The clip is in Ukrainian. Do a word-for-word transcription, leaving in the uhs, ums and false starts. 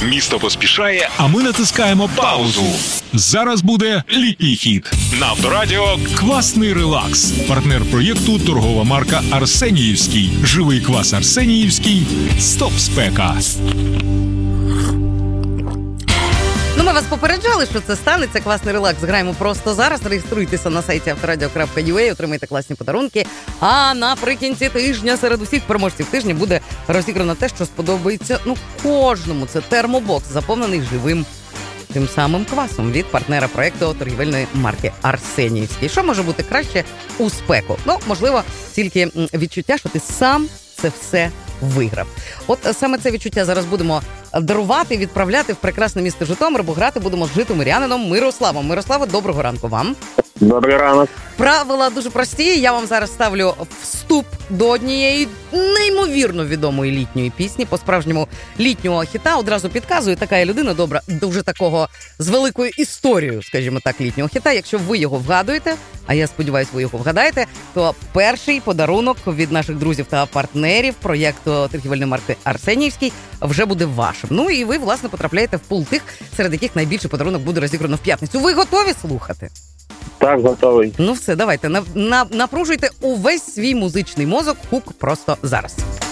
Місто поспішає, а ми натискаємо паузу. Зараз буде літній хіт. На Авторадіо «Квасний релакс». Партнер проєкту – торгова марка «Арсеніївський». Живий квас «Арсеніївський». Стоп спека. Ну, ми вас попереджали, що це станеться. Квасний релакс граємо просто зараз. Реєструйтеся на сайті авторадіо крапка ю а, отримайте класні подарунки. А наприкінці тижня серед усіх переможців тижня буде розіграно те, що сподобається ну кожному. Це термобокс, заповнений живим тим самим квасом від партнера проєкту торгівельної марки «Арсеніївський». Що може бути краще у спеку? Ну, можливо, тільки відчуття, що ти сам це все виграв. От саме це відчуття зараз будемо дарувати, відправляти в прекрасне місто Житомир, бо грати будемо з житомирянином Мирославом. Мирославе, доброго ранку вам. Добрий ранок. Правила дуже прості. Я вам зараз ставлю вступ до однієї неймовірно відомої літньої пісні, по-справжньому літнього хіта. Одразу підказую, така є людина добра, дуже такого з великою історією, скажімо так, літнього хіта. Якщо ви його вгадуєте, а я сподіваюся, ви його вгадаєте, то перший подарунок від наших друзів та партнерів проєкту торгівельної марки «Арсеніївський» вже буде вашим. Ну і ви, власне, потрапляєте в пул тих, серед яких найбільший подарунок буде розіграно в п'ятницю. Ви готові слухати? Так, готовий. Ну все, давайте, на, на, напружуйте увесь свій музичний мозок. Хук просто зараз.